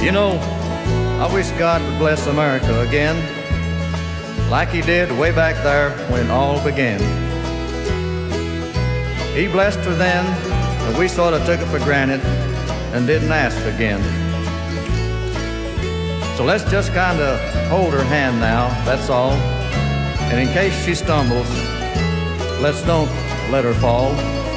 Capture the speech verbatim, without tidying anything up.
You know, I wish God would bless America again, like He did way back there when it all began. He blessed her then, and we sort of took it for granted and didn't ask again. So let's just kind of hold her hand now, that's all. And in case she stumbles, let's don't let her fall.